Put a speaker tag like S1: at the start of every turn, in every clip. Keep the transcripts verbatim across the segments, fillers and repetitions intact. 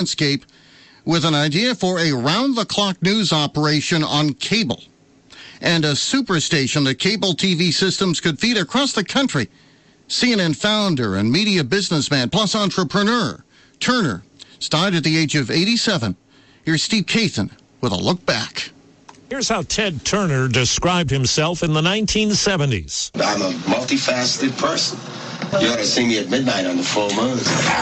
S1: landscape with an idea for a round-the-clock news operation on cable and a superstation that cable T V systems could feed across the country. C N N founder and media businessman plus entrepreneur Turner died at the age of eighty-seven. Here's Steve Kathan with a look back.
S2: Here's how Ted Turner described himself in the nineteen seventies.
S3: I'm a multifaceted person. You ought to see me at midnight on the full moon.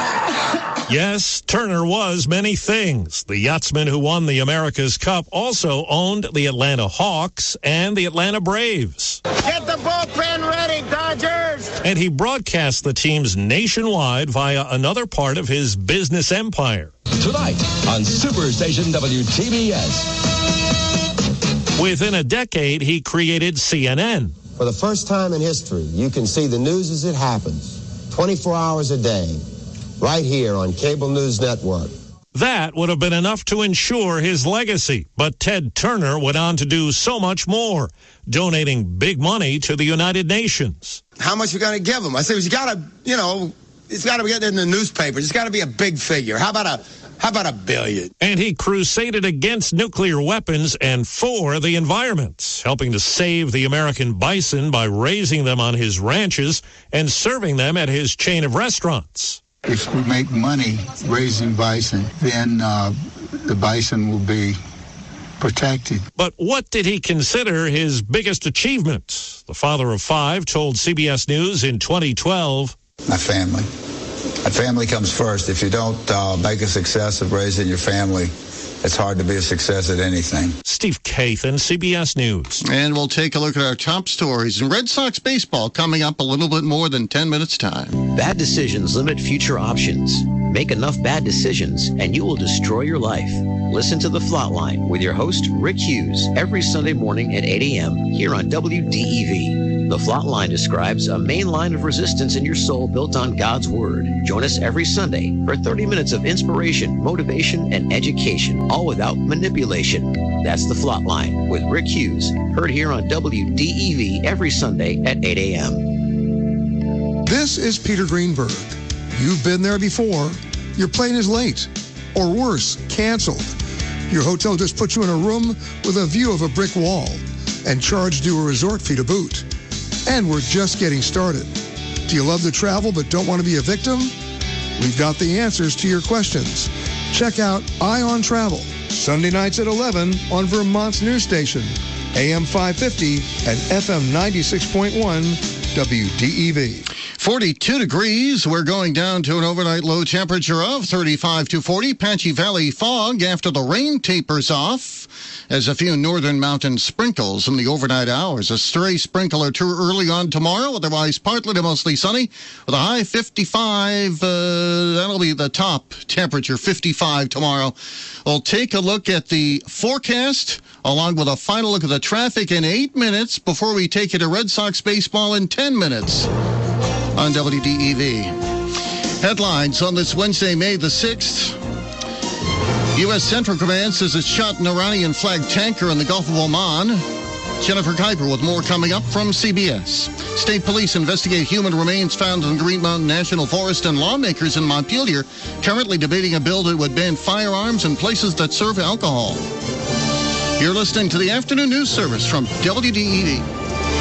S2: Yes, Turner was many things. The yachtsman who won the America's Cup also owned the Atlanta Hawks and the Atlanta Braves.
S4: Get the bullpen ready, Dodgers!
S2: And he broadcast the teams nationwide via another part of his business empire.
S5: Tonight on Superstation W T B S.
S2: Within a decade, he created C N N.
S6: For the first time in history, you can see the news as it happens, twenty-four hours a day, right here on Cable News Network.
S2: That would have been enough to ensure his legacy, but Ted Turner went on to do so much more, donating big money to the United Nations.
S3: How much we going to give him? I said, you got to, you know, it's got to be in the newspapers. It's got to be a big figure. How about a How about a billion?
S2: And he crusaded against nuclear weapons and for the environment, helping to save the American bison by raising them on his ranches and serving them at his chain of restaurants.
S7: If we make money raising bison, then uh, the bison will be protected.
S2: But what did he consider his biggest achievement? The father of five told C B S News in twenty twelve,
S7: My family. My family comes first. If you don't uh, make a success of raising your family, it's hard to be a success at anything.
S2: Steve Kathan, C B S News.
S1: And we'll take a look at our top stories in Red Sox baseball coming up a little bit more than ten minutes time.
S8: Bad decisions limit future options. Make enough bad decisions and you will destroy your life. Listen to The Flatline with your host, Rick Hughes, every Sunday morning at eight a.m. here on W D E V. The Flatline describes a main line of resistance in your soul built on God's Word. Join us every Sunday for thirty minutes of inspiration, motivation, and education, all without manipulation. That's The Flatline with Rick Hughes, heard here on W D E V every Sunday at eight a.m.
S9: This is Peter Greenberg. You've been there before. Your plane is late, or worse, canceled. Your hotel just put you in a room with a view of a brick wall and charged you a resort fee to boot. And we're just getting started. Do you love to travel but don't want to be a victim? We've got the answers to your questions. Check out Eye on Travel, Sunday nights at eleven on Vermont's news station, A M five fifty and F M ninety-six point one W D E V.
S1: forty-two degrees. We're going down to an overnight low temperature of thirty-five to forty. Patchy Valley fog after the rain tapers off as a few northern mountain sprinkles in the overnight hours. A stray sprinkle or two early on tomorrow, otherwise partly to mostly sunny with a high fifty-five. Uh, that'll be the top temperature, fifty-five tomorrow. We'll take a look at the forecast along with a final look at the traffic in eight minutes before we take you to Red Sox baseball in ten minutes on W D E V. Headlines on this Wednesday, May the sixth. U S Central Command says it shot an Iranian-flagged tanker in the Gulf of Oman. Jennifer Kuiper with more coming up from C B S. State police investigate human remains found in Green Mountain National Forest, and lawmakers in Montpelier currently debating a bill that would ban firearms in places that serve alcohol. You're listening to the Afternoon News Service from W D E V.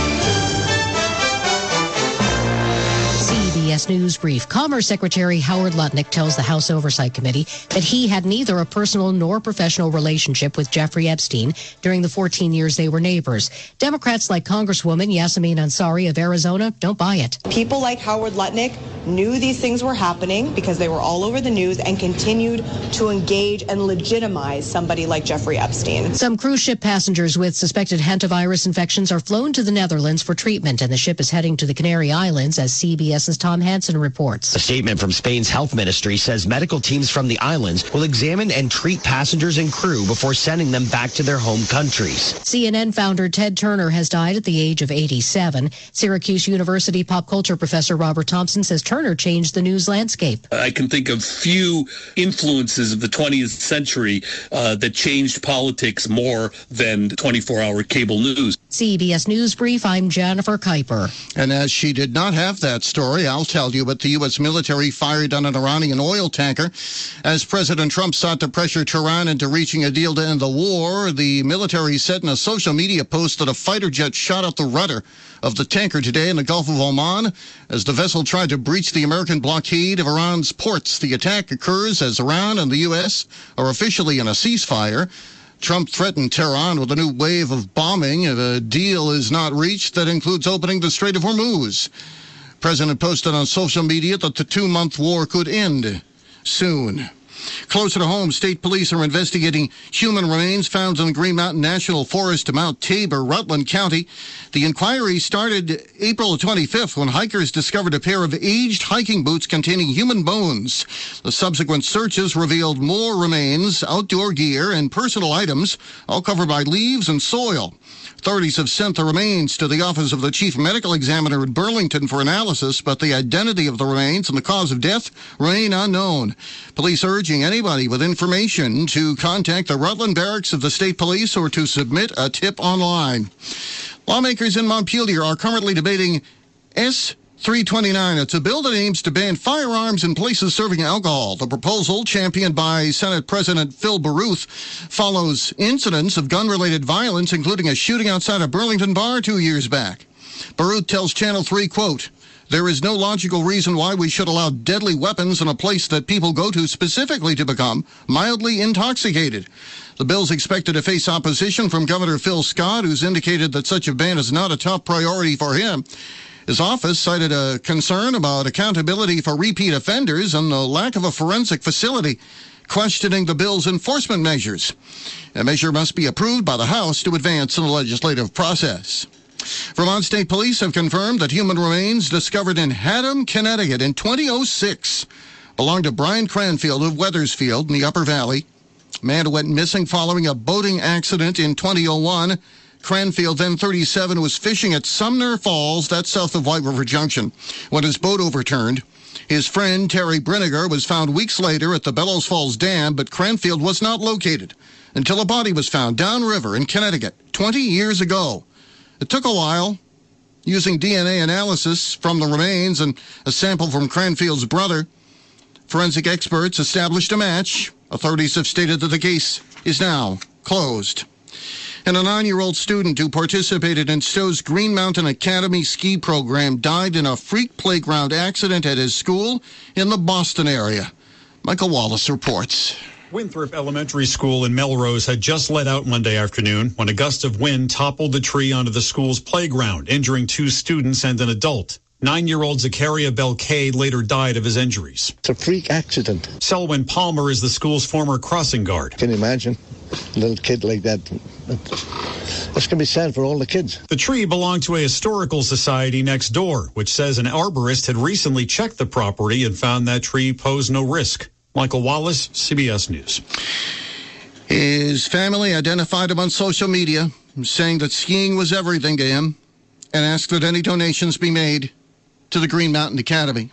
S10: C B S News Brief. Commerce Secretary Howard Lutnick tells the House Oversight Committee that he had neither a personal nor professional relationship with Jeffrey Epstein during the fourteen years they were neighbors. Democrats like Congresswoman Yasmin Ansari of Arizona don't buy it.
S11: People like Howard Lutnick knew these things were happening because they were all over the news and continued to engage and legitimize somebody like Jeffrey Epstein.
S10: Some cruise ship passengers with suspected hantavirus infections are flown to the Netherlands for treatment, and the ship is heading to the Canary Islands, as CBS's Tom Hansen reports.
S12: A statement from Spain's health ministry says medical teams from the islands will examine and treat passengers and crew before sending them back to their home countries.
S10: C N N founder Ted Turner has died at the age of eighty-seven. Syracuse University pop culture professor Robert Thompson says Turner changed the news landscape.
S13: I can think of few influences of the twentieth century uh, that changed politics more than twenty-four hour cable news.
S10: C B S News Brief, I'm Jennifer Kuiper.
S1: And as she did not have that story, I'll tell you what the U S military fired on an Iranian oil tanker. As President Trump sought to pressure Tehran into reaching a deal to end the war, the military said in a social media post that a fighter jet shot out the rudder of the tanker today in the Gulf of Oman as the vessel tried to breach the American blockade of Iran's ports. The attack occurs as Iran and the U S are officially in a ceasefire. Trump threatened Tehran with a new wave of bombing if a deal is not reached that includes opening the Strait of Hormuz. President posted on social media that the two-month war could end soon. Closer to home, state police are investigating human remains found in the Green Mountain National Forest of Mount Tabor, Rutland County. The inquiry started April twenty-fifth when hikers discovered a pair of aged hiking boots containing human bones. The subsequent searches revealed more remains, outdoor gear, and personal items, all covered by leaves and soil. Authorities have sent the remains to the office of the chief medical examiner in Burlington for analysis, but the identity of the remains and the cause of death remain unknown. Police urging anybody with information to contact the Rutland Barracks of the State Police or to submit a tip online. Lawmakers in Montpelier are currently debating S three twenty-nine. It's a bill that aims to ban firearms in places serving alcohol. The proposal, championed by Senate President Phil Baruth, follows incidents of gun-related violence, including a shooting outside a Burlington bar two years back. Baruth tells Channel three, quote, "There is no logical reason why we should allow deadly weapons in a place that people go to specifically to become mildly intoxicated." The bill's expected to face opposition from Governor Phil Scott, who's indicated that such a ban is not a top priority for him. His office cited a concern about accountability for repeat offenders and the lack of a forensic facility, questioning the bill's enforcement measures. A measure must be approved by the House to advance in the legislative process. Vermont State Police have confirmed that human remains discovered in Haddam, Connecticut in two thousand six belonged to Brian Cranfield of Weathersfield in the Upper Valley. A man who went missing following a boating accident in two thousand one. Cranfield, then thirty-seven, was fishing at Sumner Falls, that's south of White River Junction, when his boat overturned. His friend, Terry Brinegar, was found weeks later at the Bellows Falls Dam, but Cranfield was not located until a body was found downriver in Connecticut twenty years ago. It took a while. Using D N A analysis from the remains and a sample from Cranfield's brother, forensic experts established a match. Authorities have stated that the case is now closed. And a nine-year-old student who participated in Stowe's Green Mountain Academy ski program died in a freak playground accident at his school in the Boston area. Michael Wallace reports.
S14: Winthrop Elementary School in Melrose had just let out Monday afternoon when a gust of wind toppled the tree onto the school's playground, injuring two students and an adult. Nine-year-old Zakaria Belkade later died of his injuries.
S15: It's a freak accident.
S14: Selwyn Palmer is the school's former crossing guard.
S15: Can you imagine a little kid like that? It's going to be sad for all the kids.
S14: The tree belonged to a historical society next door, which says an arborist had recently checked the property and found that tree posed no risk. Michael Wallace, C B S News.
S1: His family identified him on social media, saying that skiing was everything to him, and asked that any donations be made to the Green Mountain Academy.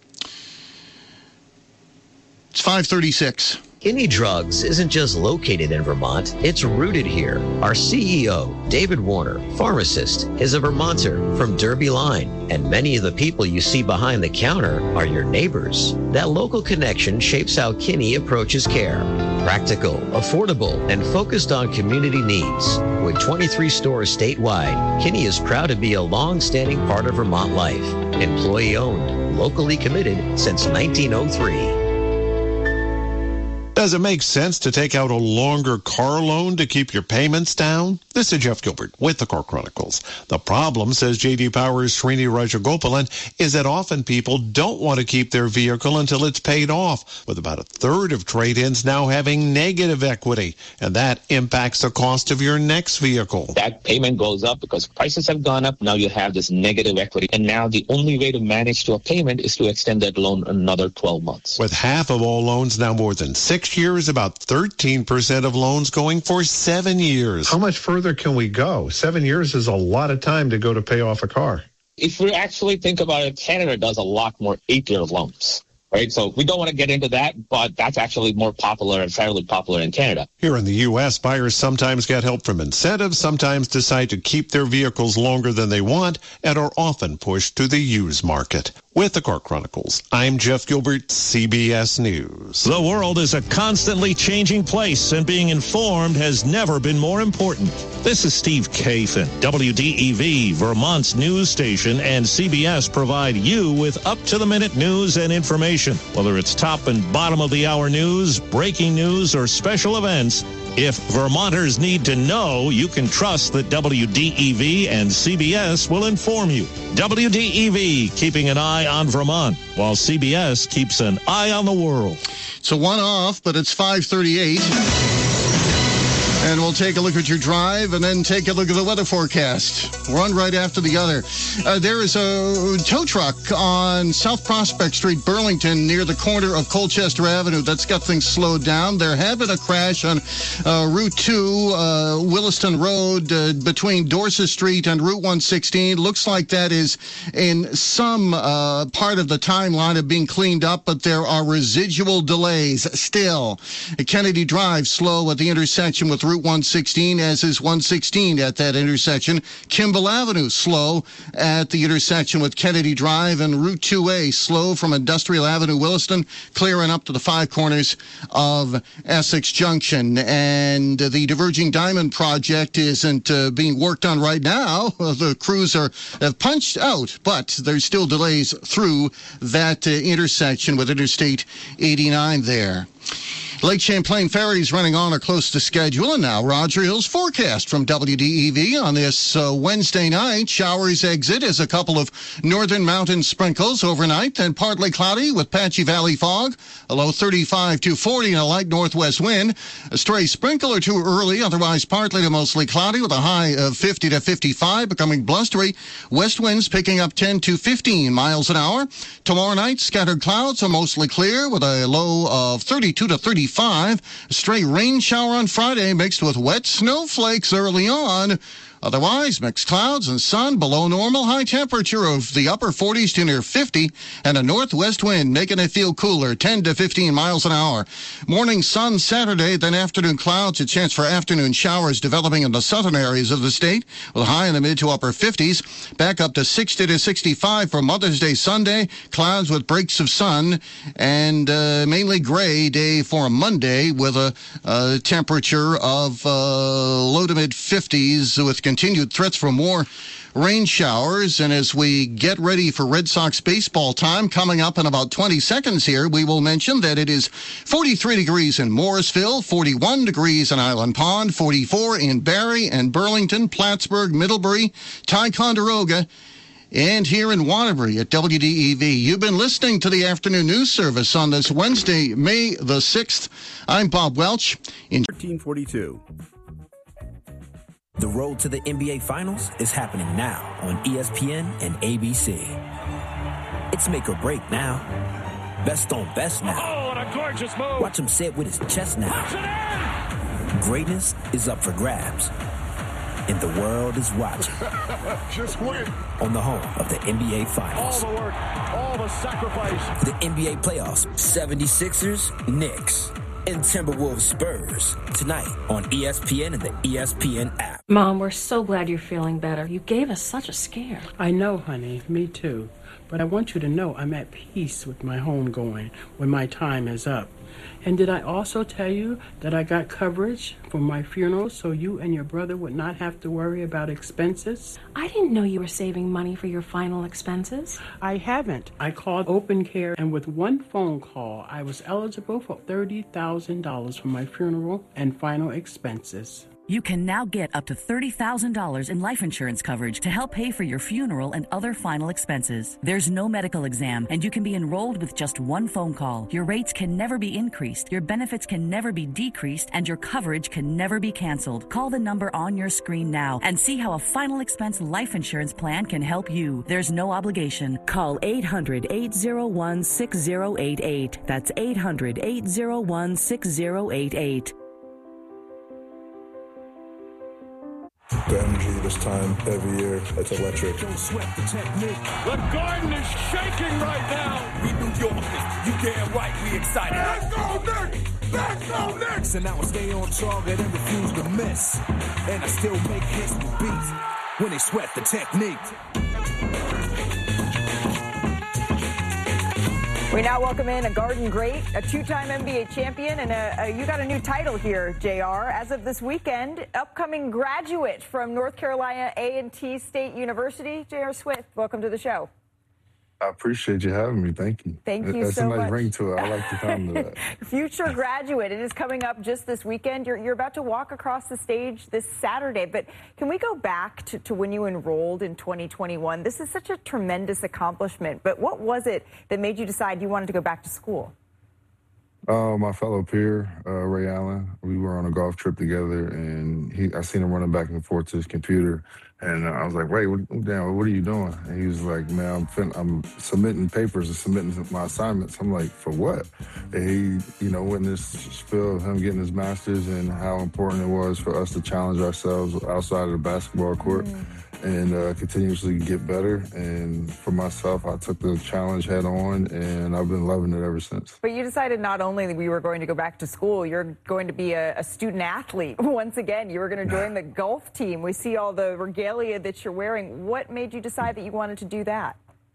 S1: It's five thirty-six.
S8: Kinney Drugs isn't just located in Vermont, it's rooted here. Our C E O, David Warner, pharmacist, is a Vermonter from Derby Line, and many of the people you see behind the counter are your neighbors. That local connection shapes how Kinney approaches care. Practical, affordable, and focused on community needs. With twenty-three stores statewide, Kinney is proud to be a long-standing part of Vermont life. Employee-owned, locally committed since nineteen oh three.
S2: Does it make sense to take out a longer car loan to keep your payments down? This is Jeff Gilbert with the Car Chronicles. The problem, says J D Power's Srini Rajagopalan, is that often people don't want to keep their vehicle until it's paid off, with about a third of trade-ins now having negative equity, and that impacts the cost of your next vehicle.
S16: That payment goes up because prices have gone up. Now you have this negative equity, and now the only way to manage to a payment is to extend that loan another twelve months.
S2: With half of all loans now more than six years, about thirteen percent of loans going for seven years.
S17: How much further can we go? Seven years is a lot of time to go to pay off a car.
S16: If we actually think about it, Canada does a lot more eight-year loans. right? So we don't want to get into that, but that's actually more popular and fairly popular in Canada.
S18: Here in the U S, buyers sometimes get help from incentives, sometimes decide to keep their vehicles longer than they want, and are often pushed to the used market. With the Car Chronicles, I'm Jeff Gilbert, C B S News.
S2: The world is a constantly changing place, and being informed has never been more important. This is Steve Kathan. W D E V, Vermont's news station, and C B S provide you with up-to-the-minute news and information. Whether it's top and bottom of the hour news, breaking news, or special events, if Vermonters need to know, you can trust that W D E V and C B S will inform you. W D E V, keeping an eye on Vermont, while C B S keeps an eye on the world.
S1: It's a one-off, but it's five thirty-eight. And we'll take a look at your drive and then take a look at the weather forecast. One right after the other. Uh, there is a tow truck on South Prospect Street, Burlington, near the corner of Colchester Avenue. That's got things slowed down. There had been a crash on uh, Route two, uh, Williston Road, uh, between Dorset Street and Route one sixteen. Looks like that is in some uh, part of the timeline of being cleaned up, but there are residual delays still. Kennedy Drive slow at the intersection with Route one sixteen, as is one sixteen at that intersection. Kimball Avenue slow at the intersection with Kennedy Drive, and Route two A slow from Industrial Avenue, Williston, clearing up to the five corners of Essex Junction. And the Diverging Diamond project isn't uh, being worked on right now. The crews are have punched out, but there's still delays through that uh, intersection with Interstate eighty-nine there. Lake Champlain ferries running on or close to schedule. And now Roger Hill's forecast from W D E V on this uh, Wednesday night. Showers exit as a couple of northern mountain sprinkles overnight, then partly cloudy with patchy valley fog. A low thirty-five to forty and a light northwest wind. A stray sprinkle or two early, otherwise partly to mostly cloudy with a high of fifty to fifty-five, becoming blustery. West winds picking up ten to fifteen miles an hour. Tomorrow night, scattered clouds are mostly clear with a low of thirty-two to thirty-five. A stray rain shower on Friday mixed with wet snowflakes early on. Otherwise, mixed clouds and sun, below normal, high temperature of the upper forties to near fifty, and a northwest wind making it feel cooler, ten to fifteen miles an hour. Morning sun Saturday, then afternoon clouds, a chance for afternoon showers developing in the southern areas of the state, with a high in the mid to upper fifties. Back up to sixty to sixty-five for Mother's Day Sunday, clouds with breaks of sun, and uh, mainly gray day for Monday with a uh, temperature of uh, low to mid fifties with continued threats for more rain showers. And as we get ready for Red Sox baseball time coming up in about twenty seconds here, we will mention that it is forty-three degrees in Morrisville, forty-one degrees in Island Pond, forty-four in Barrie and Burlington, Plattsburgh, Middlebury, Ticonderoga, and here in Waterbury at W D E V. You've been listening to the afternoon news service on this Wednesday, May the sixth. I'm Bob Welch. In
S19: thirteen forty-two. The road to the N B A Finals is happening now on E S P N and A B C. It's make or break now. Best on best now.
S20: Oh, what a gorgeous move.
S19: Watch him say it with his chest now. Greatness is up for grabs. And the world is watching.
S20: Just win.
S19: On the home of the N B A Finals.
S20: All the work, all the sacrifice.
S19: The N B A playoffs, seventy-sixers, Knicks, and Timberwolves Spurs tonight on E S P N and the E S P N app.
S21: Mom, we're so glad you're feeling better. You gave us such a scare.
S22: I know, honey. Me too. But I want you to know I'm at peace with my homegoing when my time is up. And did I also tell you that I got coverage for my funeral so you and your brother would not have to worry about expenses?
S21: I didn't know you were saving money for your final expenses.
S22: I haven't. I called Open Care, and with one phone call, I was eligible for thirty thousand dollars for my funeral and final expenses.
S23: You can now get up to thirty thousand dollars in life insurance coverage to help pay for your funeral and other final expenses. There's no medical exam, and you can be enrolled with just one phone call. Your rates can never be increased, your benefits can never be decreased, and your coverage can never be canceled. Call the number on your screen now and see how a final expense life insurance plan can help you. There's no obligation. Call eight hundred, eight oh one, six oh eight eight. That's eight hundred, eight oh one, six oh eight eight.
S4: The energy this time, every year, it's electric.
S20: Don't sweat the technique. The Garden is shaking right now. We New Yorkers, you damn right we excited. Let's go Knicks! Let's go Knicks! And now I stay on target and refuse to miss. And I still make hits with beats when they sweat the technique.
S5: We now welcome in a Garden great, a two-time N B A champion, and a, a, you got a new title here, J R. As of this weekend, upcoming graduate from North Carolina A and T State University, J R. Swift. Welcome to the show.
S6: I appreciate you having me. Thank you.
S5: Thank you
S6: That's
S5: so
S6: a nice
S5: much.
S6: ring to it. I like the sound of that.
S5: Future graduate. It is coming up just this weekend. You're, you're about to walk across the stage this Saturday. But can we go back to, to when you enrolled in twenty twenty-one? This is such a tremendous accomplishment. But what was it that made you decide you wanted to go back to school?
S6: Uh, my fellow peer, uh, Ray Allen, we were on a golf trip together, and he, I seen him running back and forth to his computer, and uh, I was like, Ray, what, damn, what are you doing? And he was like, man, I'm, fin- I'm submitting papers and submitting my assignments. I'm like, for what? And he, you know, went in this spiel of him getting his master's and how important it was for us to challenge ourselves outside of the basketball court. Mm. and uh, continuously get better. And for myself, I took the challenge head on, and I've been loving it ever since.
S5: But you decided not only that we were going to go back to school, you're going to be a, a student athlete. Once again, you were going to join the golf team. We see all the regalia that you're wearing. What made you decide that you wanted to do that?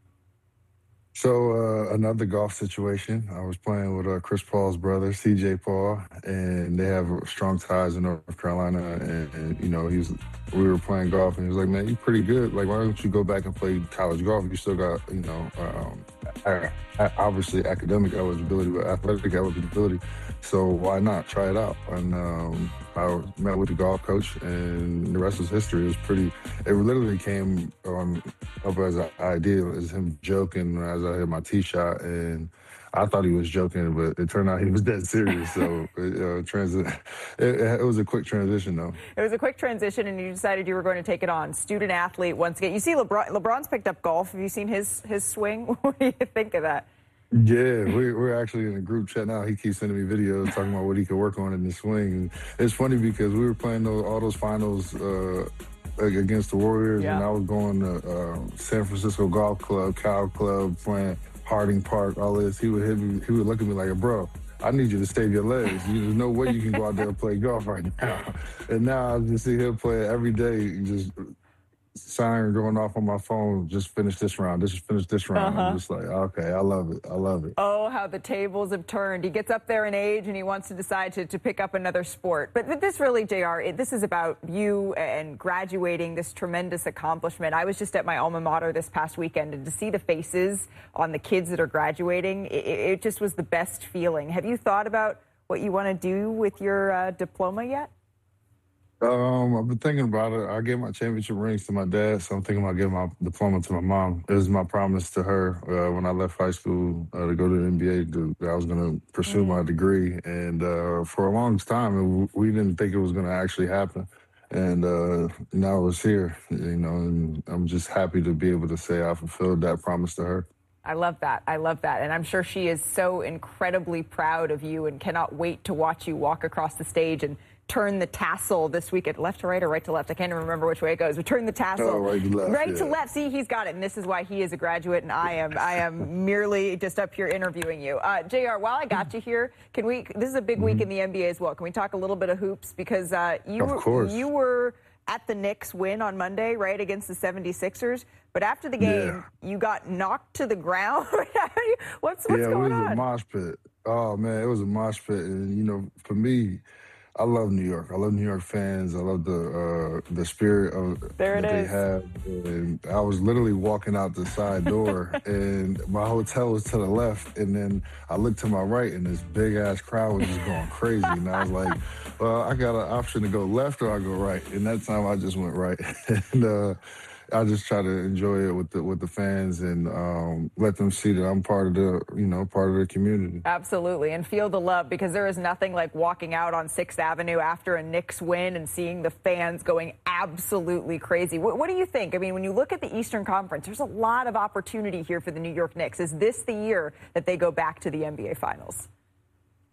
S6: So uh, another golf situation. I was playing with uh, Chris Paul's brother, C J Paul, and they have strong ties in North Carolina. And, and you know, he's we were playing golf, and he was like, "Man, you're pretty good. Like, why don't you go back and play college golf? You still got, you know, um, a- a- obviously academic eligibility, but athletic eligibility. So why not try it out?" And um, I met with the golf coach, and the rest is history. It was pretty. It literally came um, up as an idea, as him joking as I hit my tee shot, and I thought he was joking, but it turned out he was dead serious. So it, uh, transi- it, it was a quick transition, though.
S5: It was a quick transition, and you decided you were going to take it on. Student athlete once again. You see, LeBron, LeBron's picked up golf. Have you seen his his swing? What do you think of that?
S6: Yeah, we're, we're actually in a group chat now. He keeps sending me videos talking about what he could work on in the swing. And it's funny because we were playing those, all those finals uh, against the Warriors, yeah. and I was going to uh, San Francisco Golf Club, Cow Club, playing Harding Park, all this. He would hit me. He would look at me like, "Bro, I need you to save your legs. There's no way you can go out there and play golf right now." And now I just see him play every day, just siren going off on my phone. Just finish this round. Just finish this round. Uh-huh. I'm just like, okay, I love it. I love it.
S5: Oh, how the tables have turned. He gets up there in age and he wants to decide to, to pick up another sport. But, but this really, J R, it, this is about you and graduating, this tremendous accomplishment. I was just at my alma mater this past weekend, and to see the faces on the kids that are graduating, it, it just was the best feeling. Have you thought about what you want to do with your uh, diploma yet?
S6: Um, I've been thinking about it. I gave my championship rings to my dad, so I'm thinking about giving my diploma to my mom. It was my promise to her uh, when I left high school uh, to go to the N B A, to, that I was going to pursue mm-hmm. my degree. And uh, for a long time, it, we didn't think it was going to actually happen. And uh, now it's here, you know, and I'm just happy to be able to say I fulfilled that promise to her.
S5: I love that. I love that. And I'm sure she is so incredibly proud of you and cannot wait to watch you walk across the stage and turn the tassel this weekend. Left to right or right to left? I can't even remember which way it goes. But turn the tassel.
S6: Oh, right to left.
S5: Right
S6: yeah.
S5: to left. See, he's got it. And this is why he is a graduate and I am I am merely just up here interviewing you. Uh, J R, while I got you here, can we, this is a big mm-hmm. week in the N B A as well. Can we talk a little bit of hoops? Because uh, you,
S6: of course.
S5: you were at the Knicks win on Monday, right, against the seventy-sixers. But after the game, yeah. you got knocked to the ground. what's what's
S6: yeah,
S5: going on?
S6: Yeah, it was a mosh pit. Oh, man, it was a mosh pit. And, you know, for me, I love New York. I love New York fans. I love the uh, the spirit of
S5: there
S6: that
S5: it
S6: they
S5: is.
S6: have. And I was literally walking out the side door, and my hotel was to the left. And then I looked to my right, and this big ass crowd was just going crazy. And I was like, "Well, I got an option to go left or I go right." And that time, I just went right. and uh, I just try to enjoy it with the with the fans and um, let them see that I'm part of the you know part of the community.
S5: Absolutely, and feel the love, because there is nothing like walking out on Sixth Avenue after a Knicks win and seeing the fans going absolutely crazy. What, what do you think? I mean, when you look at the Eastern Conference, there's a lot of opportunity here for the New York Knicks. Is this the year that they go back to the N B A Finals?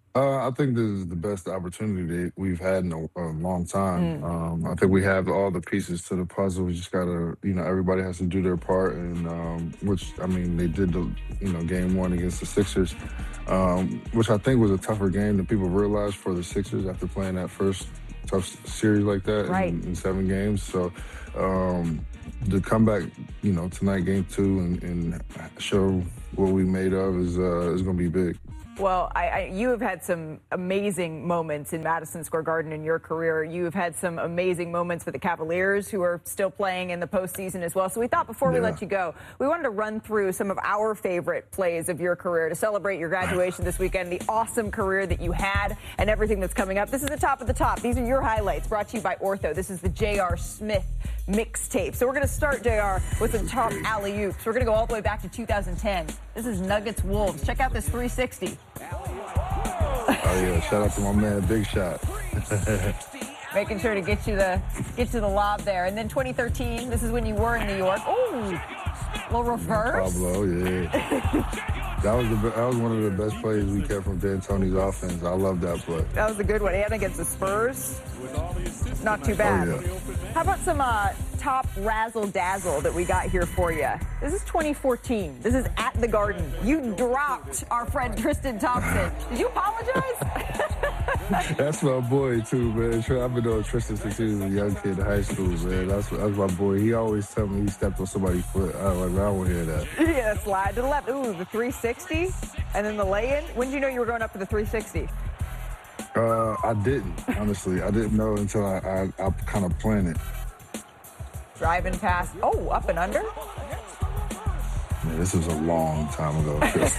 S6: Uh, I think this is the best opportunity that we've had in a, a long time.
S5: Mm.
S6: Um, I think we have all the pieces to the puzzle. We just gotta, you know, everybody has to do their part, and um, which I mean, they did the, you know, game one against the Sixers, um, which I think was a tougher game than people realized for the Sixers after playing that first tough series like that
S5: right.
S6: in, in seven games. So um, the comeback, you know, tonight, game two, and, and show what we made of is uh, is gonna be big.
S5: Well, I, I, you have had some amazing moments in Madison Square Garden in your career. You have had some amazing moments with the Cavaliers, who are still playing in the postseason as well. So we thought before yeah. we let you go, we wanted to run through some of our favorite plays of your career to celebrate your graduation this weekend, the awesome career that you had, and everything that's coming up. This is the top of the top. These are your highlights, brought to you by Ortho. This is the J R. Smith mixtape. So we're going to start, J R, with some top alley-oops. We're going to go all the way back to two thousand ten. This is Nuggets Wolves. Check out this three sixty.
S6: Oh yeah, shout out to my man, Big Shot.
S5: Making sure to get you the get you the lob there. And then twenty thirteen, this is when you were in New York. Oh, little reverse.
S6: Pablo, yeah. That was the that was one of the best plays we kept from D'Antoni's offense. I love that play.
S5: That was a good one. And against the Spurs, not too bad.
S6: Oh, yeah.
S5: How about some uh, top razzle dazzle that we got here for you? This is twenty fourteen. This is at the Garden. You dropped our friend Tristan Thompson. Did you apologize?
S6: That's my boy too, man. I've been knowing Tristan since he was a young kid in high school, man. That's that's my boy. He always tell me he stepped on somebody's foot. I was like, man, I won't hear that.
S5: Yeah, slide to the left. Ooh, the three sixty, and then the lay-in. When did you know you were going up for the three sixty?
S6: Uh, I didn't, honestly. I didn't know until I, I, I kind of planned it.
S5: Driving past. Oh, up and under?
S6: Man, this was a long time ago.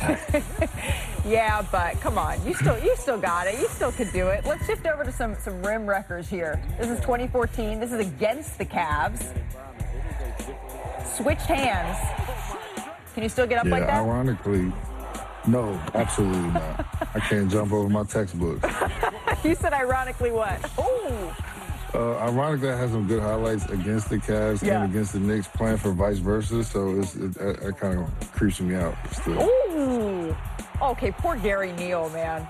S5: Yeah, but come on. You still you still got it. You still could do it. Let's shift over to some, some rim wreckers here. This is twenty fourteen. This is against the Cavs. Switched hands. Can you still get up
S6: yeah,
S5: like that?
S6: Ironically, no, absolutely not. I can't jump over my textbooks.
S5: You said ironically what? Oh.
S6: Uh, ironically, I had some good highlights against the Cavs
S5: yeah.
S6: and against the Knicks, playing for vice versa. So it's, it, it, it kind of creeps me out still.
S5: Ooh. Okay, poor Gary Neal, man.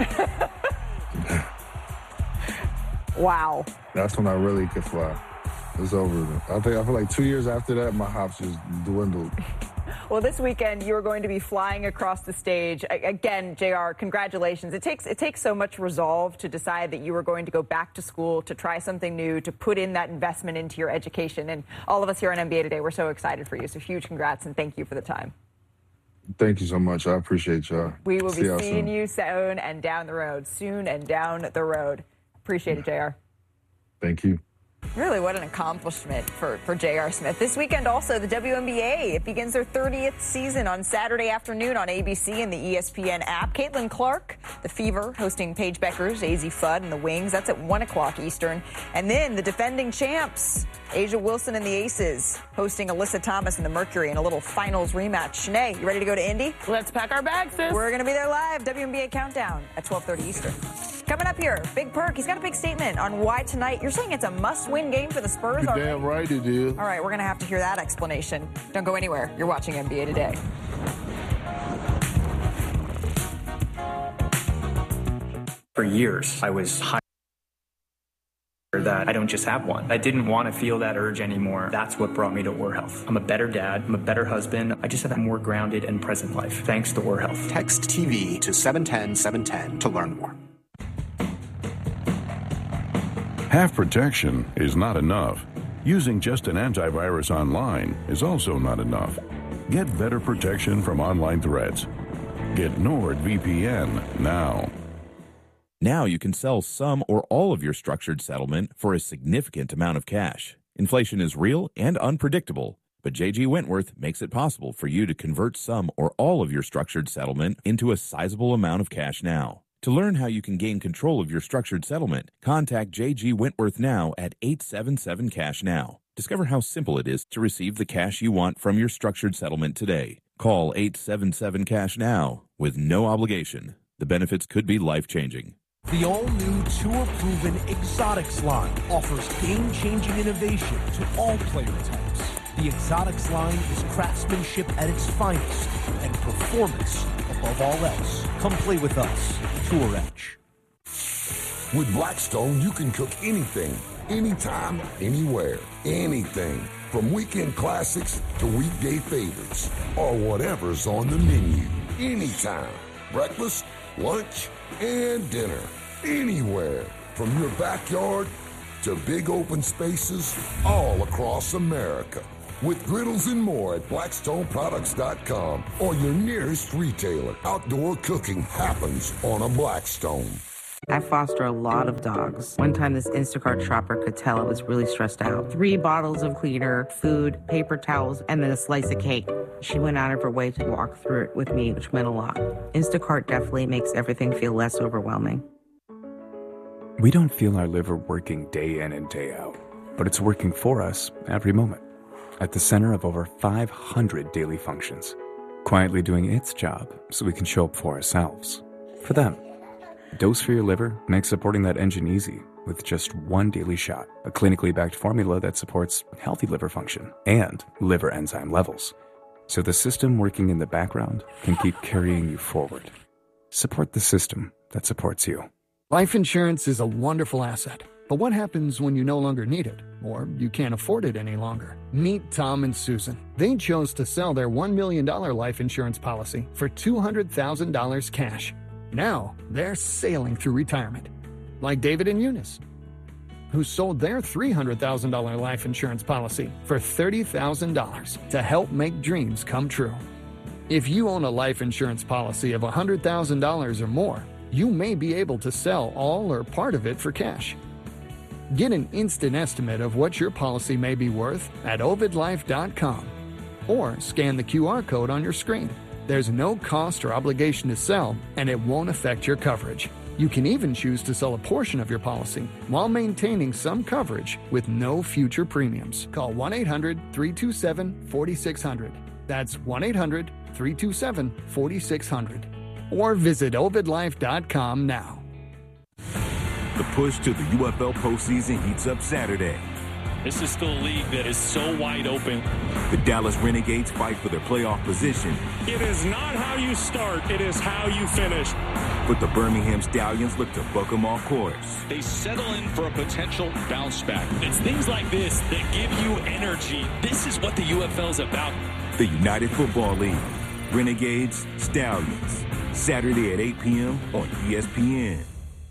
S5: Wow.
S6: That's when I really could fly. It's over. I think I feel like two years after that, my hops just dwindled.
S5: Well, this weekend you are going to be flying across the stage. Again, J R, congratulations. It takes it takes so much resolve to decide that you are going to go back to school, to try something new, to put in that investment into your education. And all of us here on N B A Today, we're so excited for you. So huge congrats and thank you for the time.
S6: Thank you so much. I appreciate y'all.
S5: We will
S6: See
S5: be
S6: y'all
S5: seeing
S6: soon.
S5: you soon and down the road. Soon and down the road. Appreciate it, J R.
S6: Thank you.
S5: Really, what an accomplishment for, for J R. Smith. This weekend also, the W N B A. It begins their thirtieth season on Saturday afternoon on A B C and the E S P N app. Caitlin Clark, the Fever, hosting Paige Beckers, A Z Fudd, and the Wings. That's at one o'clock Eastern. And then the defending champs, Asia Wilson and the Aces, hosting Alyssa Thomas and the Mercury in a little finals rematch. Shanae, you ready to go to Indy?
S21: Let's pack our bags, sis.
S5: We're going to be there live. W N B A Countdown at twelve thirty Eastern. Coming up here, Big Perk. He's got a big statement on why tonight you're saying it's a must-win game for the Spurs.
S4: You're
S5: already?
S4: damn right it is.
S5: All right, we're going to have to hear that explanation. Don't go anywhere. You're watching N B A Today.
S3: For years, I was high that I don't just have one. I didn't want to feel that urge anymore. That's what brought me to Oar Health. I'm a better dad. I'm a better husband. I just have a more grounded and present life, thanks to Oar Health.
S7: Text T V to seven ten seven ten to learn more.
S9: Half protection is not enough. Using just an antivirus online is also not enough. Get better protection from online threats. Get NordVPN now.
S24: Now you can sell some or all of your structured settlement for a significant amount of cash. Inflation is real and unpredictable, but J G Wentworth makes it possible for you to convert some or all of your structured settlement into a sizable amount of cash now. To learn how you can gain control of your structured settlement, contact J G Wentworth now at eight seven seven cash now. Discover how simple it is to receive the cash you want from your structured settlement today. Call eight seven seven cash now with no obligation. The benefits could be life-changing.
S25: The all-new tour-proven Exotics line offers game-changing innovation to all player types. The Exotics line is craftsmanship at its finest and performance Above all else, come play with us. Tour Edge.
S10: With Blackstone, you can cook anything, anytime, anywhere, anything. From weekend classics to weekday favorites, or whatever's on the menu. Anytime. Breakfast, lunch, and dinner. Anywhere. From your backyard to big open spaces all across America. With griddles and more at blackstone products dot com or your nearest retailer. Outdoor cooking happens on a Blackstone.
S11: I foster a lot of dogs. One time this Instacart shopper could tell I was really stressed out. Three bottles of cleaner, food, paper towels, and then a slice of cake. She went out of her way to walk through it with me, which meant a lot. Instacart definitely makes everything feel less overwhelming.
S12: We don't feel our liver working day in and day out, but it's working for us every moment. At the center of over five hundred daily functions, quietly doing its job so we can show up for ourselves, for them. Dose for Your Liver makes supporting that engine easy with just one daily shot, a clinically backed formula that supports healthy liver function and liver enzyme levels, so the system working in the background can keep carrying you forward. Support the system that supports you.
S13: Life insurance is a wonderful asset, but what happens when you no longer need it, or you can't afford it any longer? Meet Tom and Susan. They chose to sell their one million dollars life insurance policy for two hundred thousand dollars cash. Now, they're sailing through retirement. Like David and Eunice, who sold their three hundred thousand dollars life insurance policy for thirty thousand dollars to help make dreams come true. If you own a life insurance policy of one hundred thousand dollars or more, you may be able to sell all or part of it for cash. Get an instant estimate of what your policy may be worth at ovid life dot com or scan the Q R code on your screen. There's no cost or obligation to sell, and it won't affect your coverage. You can even choose to sell a portion of your policy while maintaining some coverage with no future premiums. Call one eight hundred, three two seven, four six zero zero. That's one eight hundred, three two seven, four six zero zero. Or visit ovid life dot com now.
S15: The push to the U F L postseason heats up Saturday.
S26: This is still a league that is so wide open.
S15: The Dallas Renegades fight for their playoff position.
S26: It is not how you start, it is how you finish.
S15: But the Birmingham Stallions look to buck them off course.
S26: They settle in for a potential bounce back. It's things like this that give you energy. This is what the U F L is about.
S15: The United Football League. Renegades, Stallions. Saturday at eight p.m. on E S P N.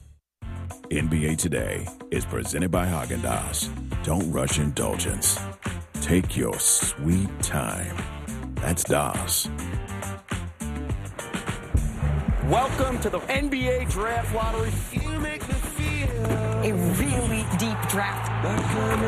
S27: N B A Today is presented by Haagen-Dazs. Don't rush indulgence. Take your sweet time. That's Das.
S28: Welcome to the N B A Draft Lottery. You make me feel
S5: a really deep draft.